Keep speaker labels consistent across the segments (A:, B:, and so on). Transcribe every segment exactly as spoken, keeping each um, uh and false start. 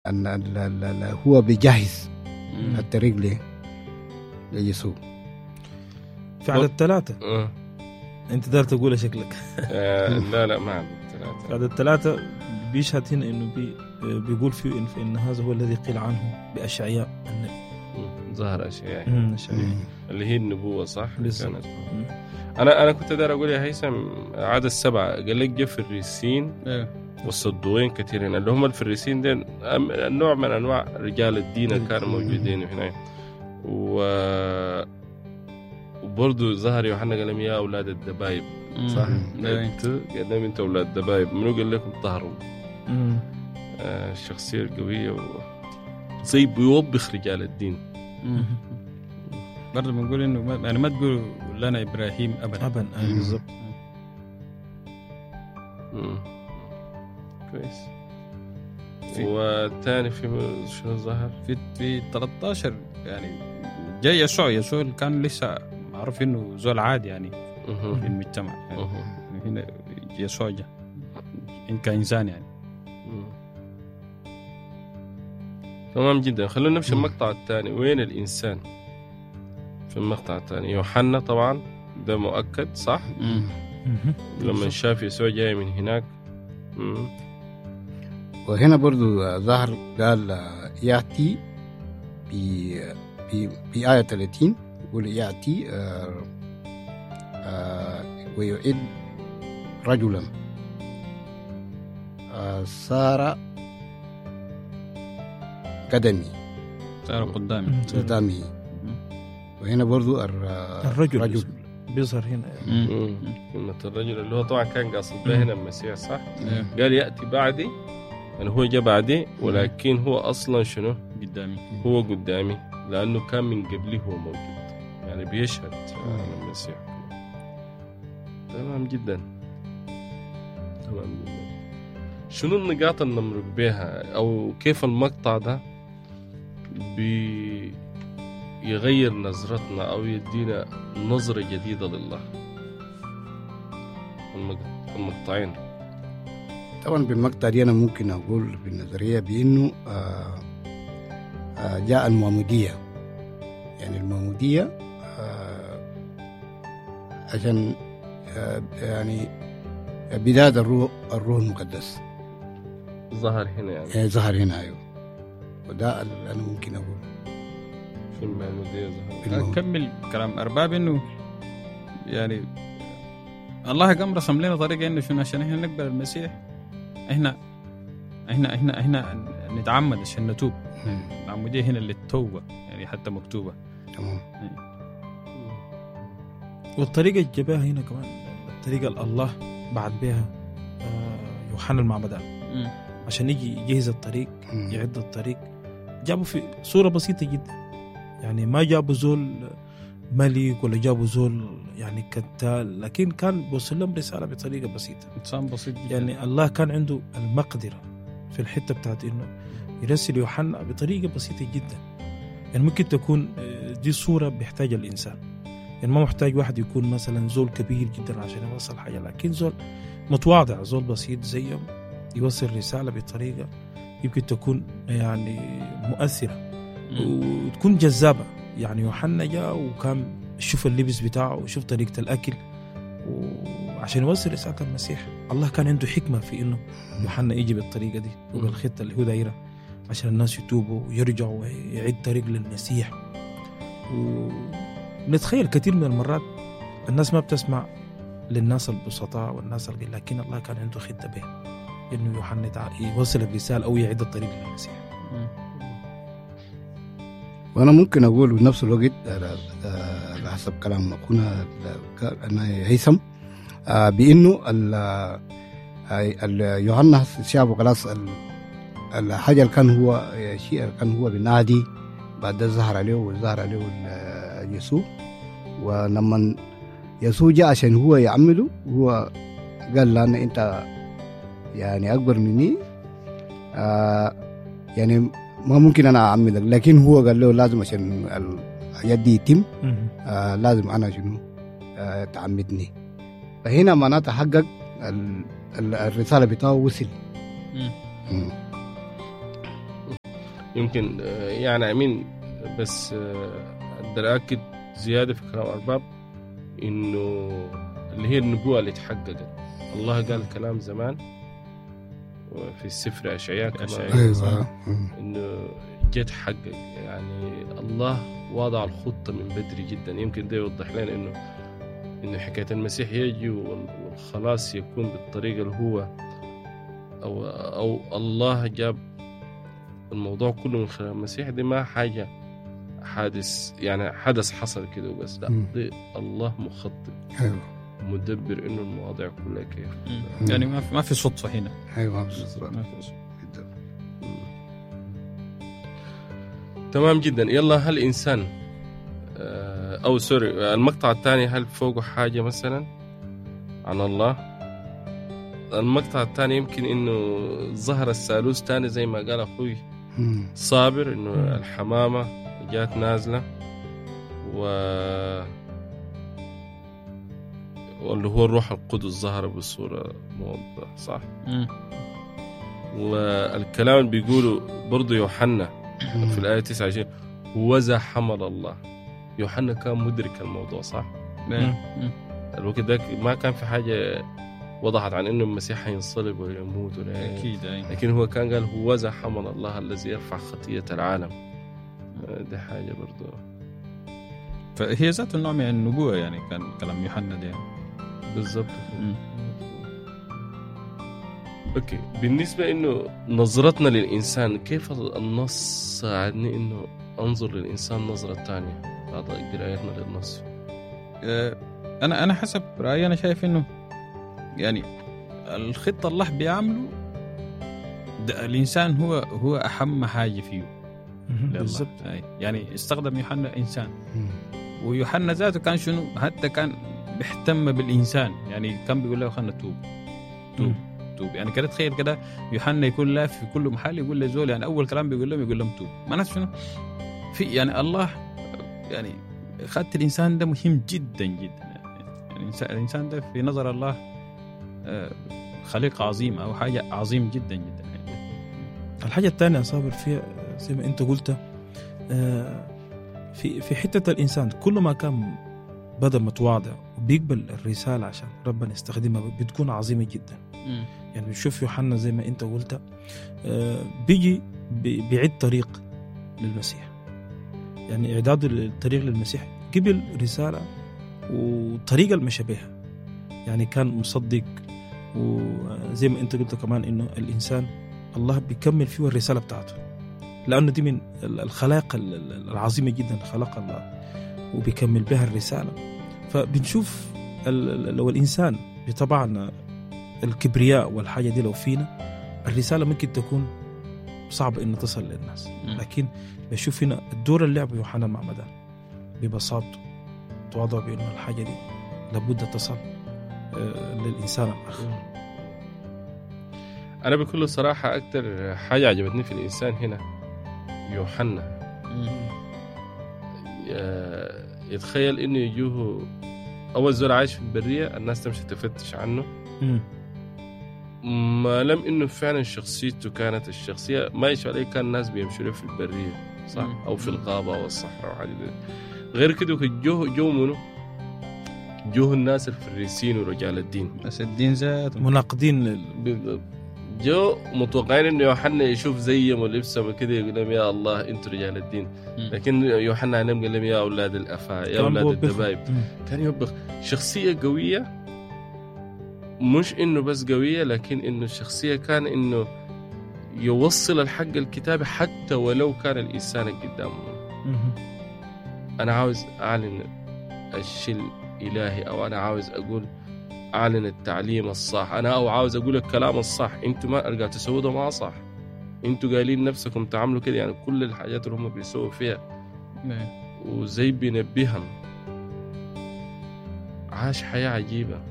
A: أن ال- ال- ال- هو بيجهز الطريق له ليسوع.
B: في عدد ثلاثة
C: آه.
B: أنت دار تقول شكلك.
C: آه لا لا ما عدد ثلاثة.
B: في عدد ثلاثة بيشهد هنا إنه بي بيقول فيه إن, إن هذا هو الذي قيل عنه بأشعياء النبي.
C: مم. ظهر أشياء
B: مم، أشعياء.
C: اللي هي النبوة صح.
B: بالضبط.
C: كانت. أنا أنا كنت دار أقول يا هيثم عدد سبعة قال لك جا فريسين والصدوين كثيرين اللي هم الفريسين دين نوع من أنواع رجال الدين كانوا موجودين هنا. و وبرضه ظهر يوحنا قال لهم يا أولاد الدبايب صح. أنت قال لهم أنت أولاد الدبايب منو قال لكم ظهروا. آه الشخصية القوية و... زي بيوبخ رجال الدين.
D: برضه بنقول إنه ما يعني ما تقول لنا إبراهيم أبدا
B: أبدا. أي بالضبط.
C: كويس. والثاني في شنو ظهر
D: في في ثلاثة عشر يعني جاي يسوع يسوع كان لسه معروف إنه زول عادي يعني في المجتمع يعني. هنا يسوع جاء إن كإنسان يعني.
C: تمام جدا. خلونا نمشي المقطع الثاني. وين الإنسان في المقطع الثاني؟ يوحنا طبعا ده مؤكد صح. لما شاف يسوع جاي من هناك. مم.
A: وهنا برضو ظهر قال يأتي في في في آية ثلاثين يقول يأتي آه آه ويعد رجلا آه صار قدمي
D: صار قدامي
A: قدامي. وهنا برضو
B: الرجل
A: الرجل
B: بيظهر هنا.
C: كلمة الرجل اللي هو طبعا كان قاصد به هنا المسيح صح. قال يأتي بعدي يعني هو جاء بعدي ولكن هو أصلا شنو
D: قدامي
C: هو قدامي لأنه كان من قبله هو موجود يعني بيشهد عن المسيح. تمام جدا. تمام جدا. شنو النقاط اللي نمرق بها أو كيف المقطع ده بيغير نظرتنا أو يدينا نظرة جديدة لله؟ المقطعين
A: طبعا بالمقطع دي أنا ممكن أقول بالنظرية بأنه آه آه جاء المعمودية يعني المعمودية آه عشان آه يعني بداية الروح الروح المقدس
C: ظهر هنا يعني.
A: يعني ظهر هنا أيوه. وده اللي أنا ممكن أقول
C: في المعمودية ظهر.
D: أكمل كلام أرباب إنه يعني الله قام رسم لنا طريقة إنه شنو عشان إحنا نقبل المسيح إحنا إحنا إحنا إحنا نتعمد عشان نتوب. العمودية هنا اللي التوبة يعني حتى مكتوبة.
A: تمام.
B: والطريقة الجباها هنا كمان الطريقة الله بعد بها يوحنا المعمدان عشان يجي يجهز الطريق يعد الطريق. جابوا في صورة بسيطة جدا يعني ما جابوا زول ملك ولا جابوا زول يعني كتال لكن كان بوصل لهم رسالة بطريقة بسيطة.
D: إنسان بسيط جدا.
B: يعني الله كان عنده المقدرة في الحتة بتاعت إنه يرسل يوحنا بطريقة بسيطة جدا. يعني ممكن تكون دي صورة بيحتاج الإنسان يعني ما محتاج واحد يكون مثلا زول كبير جدا عشان يوصل حاجة لكن زول متواضع زول بسيط زيهم يوصل رسالة بطريقة يمكن تكون يعني مؤثرة وتكون جذابة. يعني يوحنا جاء وكان شوف اللبس بتاعه وشوف طريقة الأكل وعشان يوصل رسالة المسيح. الله كان عنده حكمة في إنه يوحنا يجي بالطريقة دي وبالخطة اللي هو دايرة عشان الناس يتوبوا ويرجعوا ويعيد طريق للمسيح. ونتخيل كثير من المرات الناس ما بتسمع للناس البسطاء والناس القليل لكن الله كان عنده خطة به إنه يوحنا يوصل الرسالة أو يعيد الطريق للمسيح.
A: وأنا ممكن أقول بنفس الوقت على حسب كلام أخونا أنا هيثم بأنه يوحنا شافه خلاص الحاجة اللي كان هو شيء كان هو بنادي بعد ظهر عليه وظهر عليه يسوع. ولما يسوع جاء عشان هو يعمله هو قال لنا أنت يعني أكبر مني آه يعني ما ممكن أنا أعملك لكن هو قال له لازم عشان الحاجات دي يتم آه لازم أنا شنو آه تعمدني. فهنا معناتها حقق الرسالة بتاعه وصل.
C: يمكن آه، يعني أمين بس آه، أقدر أكد زيادة في كلام أرباب إنه اللي هي النبوة اللي تحققت. الله قال كلام زمان وفي السفر أشعياء كمان
A: أيوة.
C: إنه جت حقق، يعني الله وضع الخطة من بدري جدا. يمكن ده يوضح لنا إنه إنه حكاية المسيح يجي والخلاص يكون بالطريقة اللي هو أو أو الله جاب الموضوع كله من خلال المسيح. دي ما حاجة حادث يعني حدث حصل كده وبس، لا دي الله مخطط
A: أيوة.
C: مدبر إنه المواضيع كلها كيف.
D: يعني ما في ما في صدفة هنا.
A: أيوة.
D: ما في صدفة.
C: تمام جدا. يلا هل إنسان أو سوري المقطع الثاني هل فوقه حاجة مثلا عن الله؟ المقطع الثاني يمكن إنه ظهر الثالوث تاني زي ما قال أخوي صابر، إنه الحمامة جات نازلة و واللي هو الروح القدس ظهر بصورة موضحة، صح؟
D: مم.
C: والكلام اللي بيقوله برضو يوحنا في الآية تسعة وعشرين وذا حمل الله. يوحنا كان مدرك الموضوع، صح؟
D: مم.
C: الوقت ده ما كان في حاجة وضحت عن إنه المسيح هينصلب ويموت ولا
D: أكيد أي.
C: لكن هو كان قال هو ذا حمل الله الذي يرفع خطية العالم. دي حاجة برضو
D: فهي ذات النوع من النبوة، يعني كان كلام يوحنا ده
C: بالضبط. أوكي، بالنسبة إنه نظرتنا للإنسان كيف النص ساعدني إنه أنظر للإنسان نظرة تانية بعد قراءتنا للنص؟
D: أنا أنا حسب رأيي أنا شايف إنه يعني الخطة الله بيعمله الإنسان هو هو أهم حاجة فيه بالضبط. يعني استخدم يوحنا إنسان، ويوحنا ذاته كان شنو حتى كان بيهتم بالإنسان، يعني كان بيقول له خلنا توب توب توب. يعني كده تخيل كده يوحنا يكون لا في كل محل يقول لزول، يعني أول كلام بيقول لهم يقول لهم توب. معناه شنو في يعني الله يعني خدت الإنسان ده مهم جدا جدا. يعني الإنسان ده في نظر الله خليقة عظيمة أو حاجة عظيم جدا جدا.
B: الحاجة الثانية صابر فيها زي ما أنت قلت في في حتة الإنسان كل ما كان بدأ متواضع وبيقبل الرسالة عشان ربنا يستخدمها بتكون عظيمة جدا.
D: م.
B: يعني بنشوف يوحنا زي ما أنت قلت بيجي بيعد طريق للمسيح، يعني إعداد الطريق للمسيح قبل رسالة وطريقة المشابهة، يعني كان مصدق. وزي ما أنت قلت كمان إنه الإنسان الله بيكمل فيه الرسالة بتاعته، لأنه دي من الخلاق العظيمة جدا خلق الله وبيكمل بها الرسالة. فبنشوف لو الإنسان بطبعنا الكبرياء والحاجة دي لو فينا الرسالة ممكن تكون صعبة إنه تصل للناس، لكن بشوف هنا الدور اللي لعبه يوحنا المعمدان ببساطته تواضع بأنه الحاجة دي لابد تصل للإنسان الآخر.
C: أنا بكل صراحة أكتر حاجة عجبتني في الإنسان هنا يوحنا، يتخيل إنه يجوه أول زول عايش في البرية الناس تمشي تفتش عنه، ما لم إنه فعلا شخصيته كانت الشخصية ما يشوف عليه كان الناس بيمشوا في البرية صح أو في الغابة أو الصحراء وحاجة غير كده. جوه جو منه جوه الناس الفريسين ورجال الدين،
D: بس الدين ذات
B: مناقضين
C: جو متوقعين انه يوحنا يشوف زيهم ولبسهم وكده يقول لهم يا الله انتوا رجال الدين، لكن يوحنا عليهم قال لهم يا اولاد الافا يا اولاد الدبايب. كان يوبخ شخصيه قويه، مش انه بس قويه لكن انه الشخصيه كان انه يوصل الحق الكتابي حتى ولو كان الانسان قدامه. انا عاوز اعلن الشيء الالهي، او انا عاوز اقول أعلن التعليم الصح، أنا أو عاوز أقول الكلام الصح. أنتوا ما أرجع تسووا ده ما صح، أنتوا قايلين نفسكم تعملوا كده. يعني كل الحاجات اللي هم بيسووا فيها وزي بينبههم. عاش حياة عجيبة،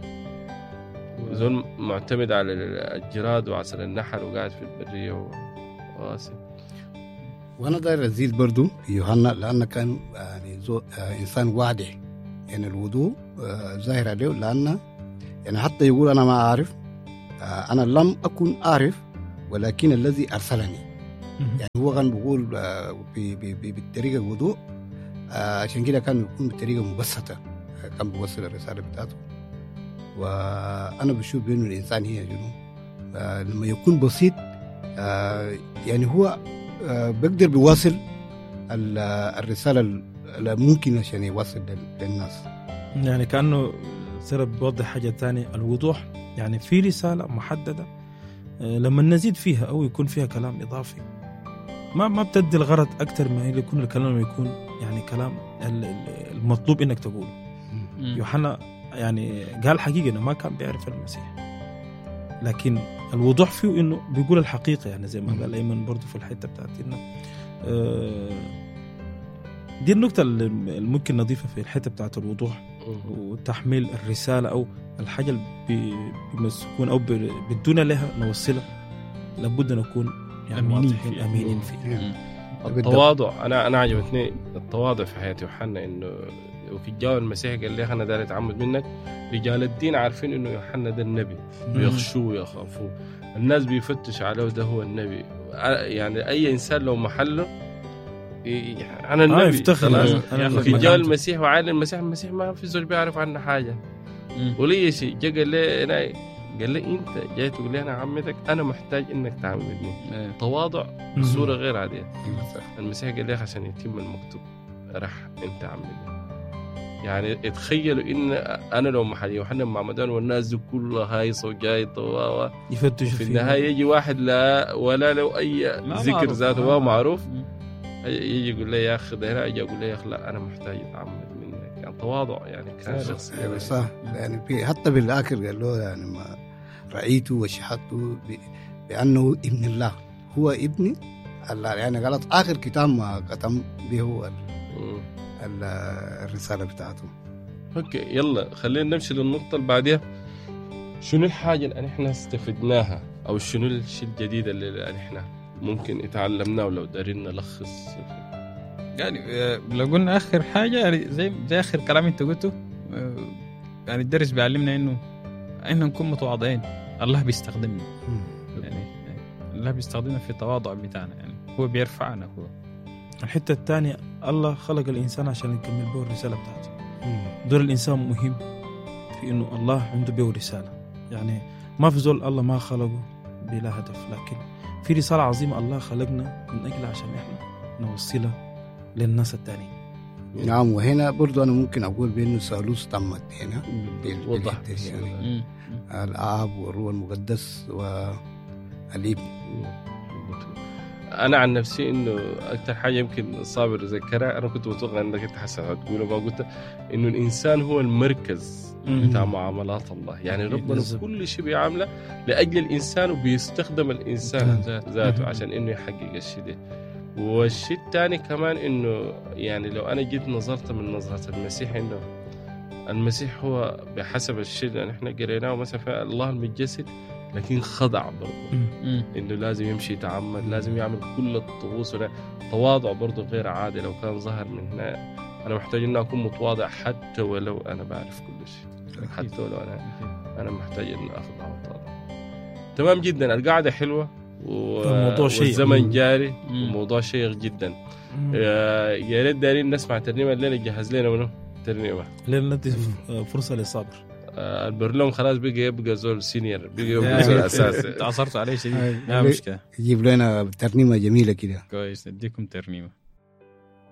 C: زول معتمد على الجراد وعسل النحل وقاعد في البرية وغاسي.
A: وأنا داير أزيد برضو يوحنا لأنه كان يعني زو إنسان واضح، يعني الوضوء ظاهر عليه، لأن يعني حتى يقول أنا ما أعرف، أنا لم أكن أعرف ولكن الذي أرسلني. يعني هو كان بيقول آه، ب- ب- ب- بالطريقة الوضوء، آه، عشان كده كان بيكون بطريقة مبسطة، آه، كان بيوصل الرسالة بتاعته. وأنا بشوف بأنه الإنسان هي جنون آه، لما يكون بسيط، آه، يعني هو آه، بيقدر بيواصل ال- الرسالة اللي ممكن عشان يوصل لل- للناس.
B: يعني كأنه سيرة بيوضح حاجة تانية، الوضوح يعني في رسالة محددة، آه، لما نزيد فيها أو يكون فيها كلام إضافي ما ما بتدي الغرض أكتر ما يكون الكلام يكون يعني كلام ال- ال- المطلوب إنك تقوله. يوحنا يعني قال حقيقة إنه ما كان بيعرف المسيح، لكن الوضوح فيه إنه بيقول الحقيقة، يعني زي ما قال أيمن برضو في الحتة بتاعت إنه آه، دي النقطة اللي ممكن نضيفها في الحتة بتاعت الوضوح وتحميل الرسالة أو الحاجة اللي بي- بيمسكون أو بي- بدون لها نوصلها، لابد نكون يعني
D: أمينين
B: واضحين
D: فيها.
B: أمينين فيه.
C: التواضع. انا انا عجبتني التواضع في حياه يوحنا، انه وفي الجو المسيح قال لي انا داري اتعمد منك. رجال الدين عارفين انه يوحنا ده النبي، بيخشوه ويخافوه، الناس بيفتش عليه ده هو النبي. يعني اي انسان لو محله ي- انا النبي
B: آه يفتخر
C: خلاص.
B: أنا- أنا
C: في
B: في
C: جو
B: مكانته.
C: المسيح وعالم المسيح المسيح ما في زول بيعرف عنه حاجه ولي شيء. جا قال لي انا قال لي انت جاي تقول لي انا عمتك، انا محتاج انك تعمدني. تواضع بصوره غير عاديه. المسيح قال لي عشان يتم المكتوب راح انت عمدني. يعني اتخيلوا ان انا لو محل يوحنا معمدان والناس دي كلها هايصه وجايطه و
B: يفتشوا
C: في
B: فيه.
C: النهايه يجي واحد لا ولا له اي ذكر ذاته ما معروف، يجي يقول لي يا اخي ده هنا، اجي اقول لي يا اخي لا انا محتاج اتعمد منك. يعني تواضع يعني كان شخص
A: يعني صح. يعني في حتى بالاخر قال له يعني ما رايته وشهدته ب- بانه ابن الله، هو ابني الله. يعني قالت اخر كتاب ما ختم به هو ال-
C: مم.
A: ال- الرساله بتاعته.
C: اوكي يلا خلينا نمشي للنقطه اللي بعدها. شنو الحاجه اللي احنا استفدناها او شنو الشيء الجديد اللي احنا ممكن اتعلمناه ولو دارين نلخص؟
D: يعني آه، لو قلنا آخر حاجة يعني زي زي آخر كلام أنت قلته، آه، يعني الدرس بيعلمنا إنه إحنا نكون متواضعين. الله بيستخدمنا، يعني يعني الله بيستخدمنا في التواضع بتاعنا، يعني هو بيرفعنا. هو
B: الحتة الثانية، الله خلق الإنسان عشان يكمل به الرسالة بتاعته. دور الإنسان مهم في إنه الله عنده به رسالة. يعني ما في زول الله ما خلقه بلا هدف، لكن في رسالة عظيمة الله خلقنا من أجلها عشان إحنا نوصلها للناس التانيين.
A: نعم. وهنا برضو أنا ممكن أقول بأنه الثالوث تمت هنا بال-
C: وضح
A: بالحتة
C: بس.
A: يعني الآب والروح المقدس والابن.
C: انا عن نفسي انه اكثر حاجه يمكن صابر ذكرها، انا كنت متوقع انك انت حسن هتقول ما قلت، انه الانسان هو المركز بتاع معاملات الله. يعني ربنا
B: بالضبط.
C: كل شيء بيعمله لاجل الانسان، وبيستخدم الانسان ذاته عشان انه يحقق الشيء ده. والشيء الثاني كمان انه يعني لو انا جيت نظرت من نظره المسيح، انه المسيح هو بحسب الشيء اللي احنا قريناه مثلا في الله المتجسد، لكن خضع برضه، انه لازم يمشي يتعمد، لازم يعمل كل الطقوس. تواضع برضه غير عادي. لو كان ظهر من هنا انا محتاج ان اكون متواضع حتى ولو انا بعرف كل شيء، حتى ولو انا انا محتاج ان اخضع واتواضع. تمام جدا. القعده حلوه و...
B: الموضوع شيق.
C: والزمن جاري،
D: مم.
C: وموضوع شيق جدا. يا يا ريت دارين نسمع ترنيمه الليله. جهز لنا منه ترنيمه
B: لين ندي فرصة للصابر.
C: آه، البرلوم خلاص بقى يبقى زول سينيور، بقى يبقى زول اساسي.
D: تعصرت عليه شديد.
A: هاي.
D: لا مشكلة.
A: يجيب لنا ترنيمة جميلة كده.
D: كويس، نديكم ترنيمة.